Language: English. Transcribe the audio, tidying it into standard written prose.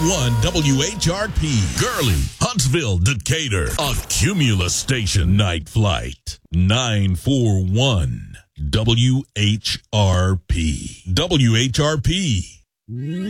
941 WHRP. Gurley, Huntsville, Decatur. A Cumulus Station Night Flight. 941 WHRP. WHRP.